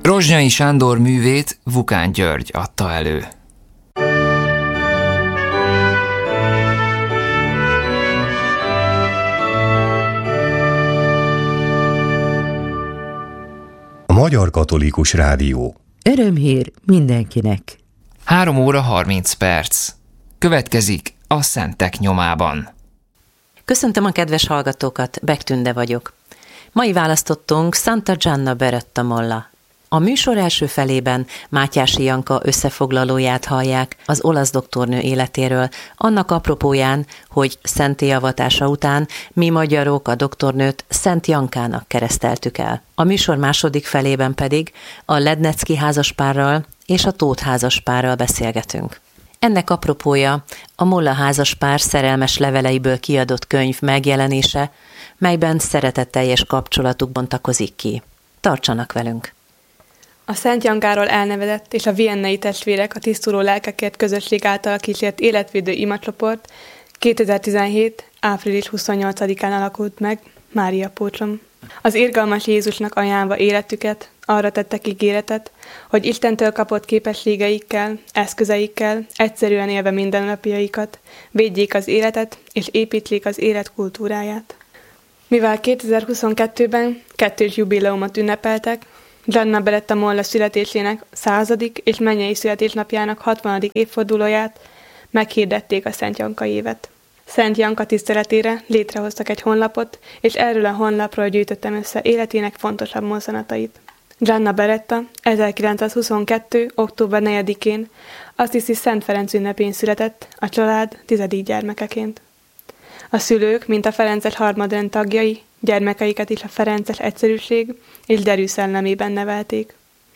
Rozsnyai Sándor művét Vukán György adta elő. A Magyar Katolikus Rádió. Örömhír mindenkinek. 3 óra 30 perc. Következik a Szentek nyomában. Köszöntöm a kedves hallgatókat, Beck Tünde vagyok. Mai választottunk Santa Gianna Beretta Molla. A műsor első felében Mátyási Janka összefoglalóját hallják az olasz doktornő életéről, annak apropóján, hogy szentélyavatása után mi magyarok a doktornőt Szent Jankának kereszteltük el. A műsor második felében pedig a Lednecki házaspárral és a Tóth házaspárral beszélgetünk. Ennek apropója a Molla házaspár szerelmes leveleiből kiadott könyv megjelenése, melyben szeretetteljes kapcsolatuk bontakozik ki. Tartsanak velünk! A Szent Jankáról elnevezett és a viennai testvérek a tisztuló lelkekért közösség által kísért életvédő imacsoport 2017. április 28-án alakult meg Máriapócson. Az irgalmas Jézusnak ajánlva életüket, arra tettek ígéretet, hogy Istentől kapott képességeikkel, eszközeikkel, egyszerűen élve mindennapjaikat, védjék az életet és építsék az élet kultúráját. Mivel 2022-ben 2. jubileumot ünnepeltek, Gianna Beretta Molla születésének 100. és mennyei születésnapjának 60. évfordulóját meghirdették a Szent Janka évet. Szent Janka tiszteletére létrehoztak egy honlapot, és erről a honlapról gyűjtöttem össze életének fontosabb mozzanatait. Gianna Beretta 1922. október 4-én Assisi Szent Ferenc ünnepén született, a család 10. gyermekeként. A szülők, mint a ferences harmadrend tagjai, gyermekeiket is a ferences egyszerűség és derű szellemében nevelték.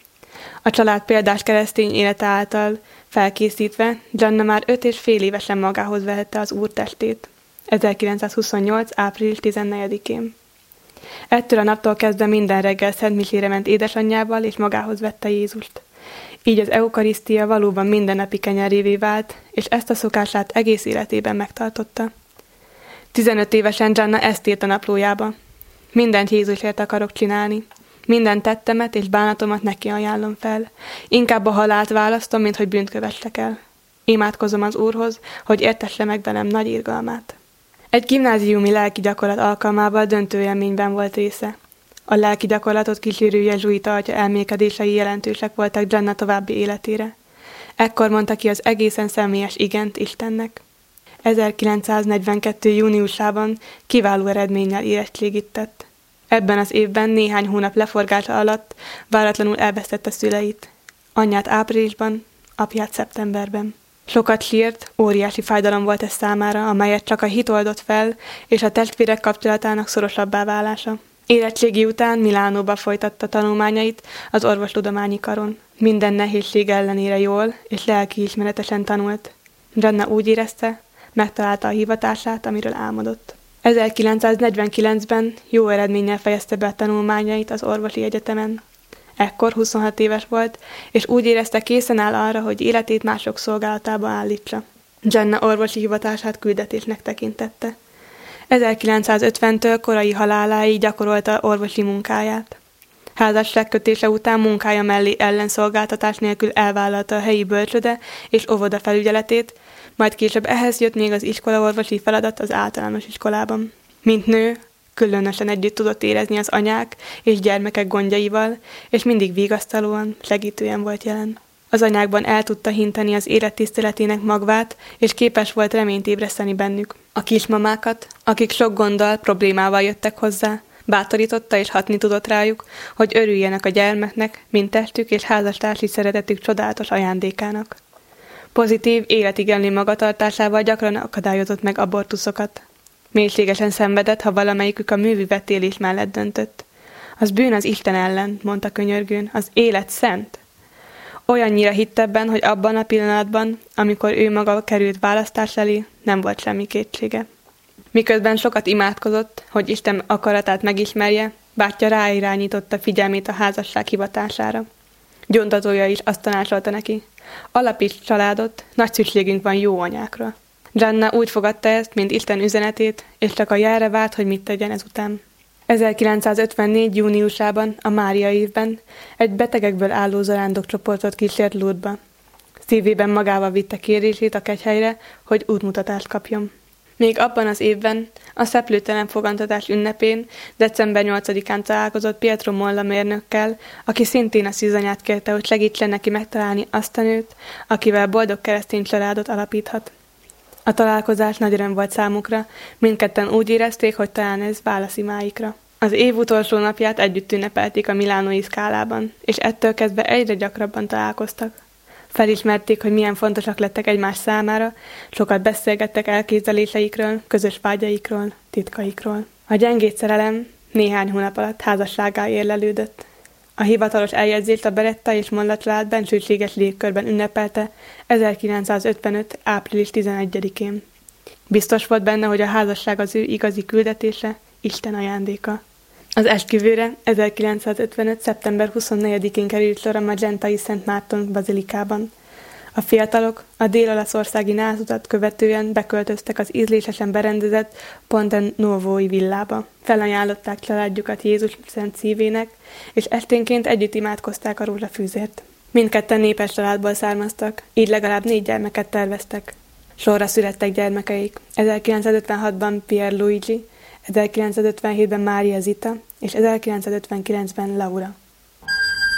A család példás keresztény élete által felkészítve Gianna már 5 és fél évesen magához vehette az Úr testét, 1928. április 14-én. Ettől a naptól kezdve minden reggel Szent Misére ment édesanyjával és magához vette Jézust. Így az eukarisztia valóban mindennapi kenyerévé vált, és ezt a szokását egész életében megtartotta. 15 évesen Gianna ezt írt a naplójába. Mindent Jézusért akarok csinálni. Minden tettemet és bánatomat neki ajánlom fel. Inkább a halált választom, mint hogy bűnt kövessek el. Imádkozom az Úrhoz, hogy értesse meg velem nagy irgalmát. Egy gimnáziumi lelki gyakorlat alkalmával döntő élményben volt része. A lelki gyakorlatot kísérő jezsuita atya elmélkedései jelentősek voltak Gianna további életére. Ekkor mondta ki az egészen személyes igent Istennek. 1942. júniusában kiváló eredménnyel érettségit tett. Ebben az évben néhány hónap leforgása alatt váratlanul elvesztette szüleit. Anyját áprilisban, apját szeptemberben. Sokat sírt, óriási fájdalom volt ez számára, amelyet csak a hit oldott fel, és a testvérek kapcsolatának szorosabbá válása. Érettségi után Milánóba folytatta tanulmányait az orvostudományi karon. Minden nehézség ellenére jól és lelkiismeretesen tanult. Gianna úgy érezte, megtalálta a hivatását, amiről álmodott. 1949-ben jó eredménnyel fejezte be a tanulmányait az orvosi egyetemen. Ekkor 26 éves volt, és úgy érezte, készen áll arra, hogy életét mások szolgálatába állítsa. Gianna orvosi hivatását küldetésnek tekintette. 1950-től korai haláláig gyakorolta orvosi munkáját. Házasságkötése után munkája mellé ellenszolgáltatás nélkül elvállalta a helyi bölcsöde és óvoda felügyeletét, majd később ehhez jött még az iskolaorvosi feladat az általános iskolában. Mint nő, különösen együtt tudott érezni az anyák és gyermekek gondjaival, és mindig vigasztalóan, segítően volt jelen. Az anyákban el tudta hinteni az élet tiszteletének magvát, és képes volt reményt ébreszteni bennük. A kismamákat, akik sok gonddal, problémával jöttek hozzá, bátorította és hatni tudott rájuk, hogy örüljenek a gyermeknek, mint testük és házastársi szeretetük csodálatos ajándékának. Pozitív, életigenlő magatartásával gyakran akadályozott meg abortuszokat. Mélységesen szenvedett, ha valamelyikük a művi vetélés mellett döntött. Az bűn az Isten ellen, mondta könyörgőn, az élet szent. Olyannyira hitt ebben, hogy abban a pillanatban, amikor ő maga került választás elé, nem volt semmi kétsége. Miközben sokat imádkozott, hogy Isten akaratát megismerje, bátyja ráirányította figyelmét a házasság hivatására. Gyóntatója is azt tanácsolta neki: alapíts családot, nagy szükségünk van jó anyákra. Gianna úgy fogadta ezt, mint Isten üzenetét, és csak a jelre várt, hogy mit tegyen ezután. 1954. júniusában, a Mária évben egy betegekből álló zarándokcsoportot kísért Lourdesba. Szívében magával vitte kérését a kegyhelyre, hogy útmutatást kapjon. Még abban az évben, a szeplőtelen fogantatás ünnepén, december 8-án találkozott Pietro Molla mérnökkel, aki szintén a szűzanyát kérte, hogy segítsen neki megtalálni azt a nőt, akivel boldog keresztény családot alapíthat. A találkozás nagy öröm volt számukra, mindketten úgy érezték, hogy talán ez válasz imáikra. Az év utolsó napját együtt ünnepelték a milánói Scalában, és ettől kezdve egyre gyakrabban találkoztak. Felismerték, hogy milyen fontosak lettek egymás számára, sokat beszélgettek elképzeléseikről, közös vágyaikról, titkaikról. A gyengéd szerelem néhány hónap alatt házassággá érlelődött. A hivatalos eljegyzést a Beretta és Molla család bensőséges légkörben ünnepelte 1955. április 11-én. Biztos volt benne, hogy a házasság az ő igazi küldetése, Isten ajándéka. Az esküvőre 1955. szeptember 24-én került sor a Magentai Szent Márton bazilikában. A fiatalok a dél-olaszországi názutat követően beköltöztek az ízlésesen berendezett Ponte Nuovói villába. Felajánlották családjukat Jézus szent szívének, és esténként együtt imádkozták a rózsafűzért. Mindketten népes családból származtak, így legalább 4 gyermeket terveztek. Sorra születtek gyermekeik. 1956-ban Pierluigi, 1957-ben Mária Zita és 1959-ben Laura.